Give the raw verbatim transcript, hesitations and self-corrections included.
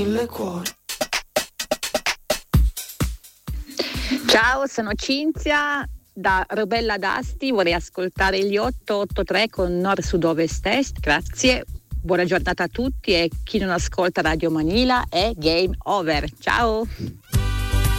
mille cuori. Ciao, sono Cinzia da Robella d'Asti, vorrei ascoltare gli otto otto tre con Nord Sud Ovest Est, grazie, buona giornata a tutti e chi non ascolta Radio Manila è game over, ciao!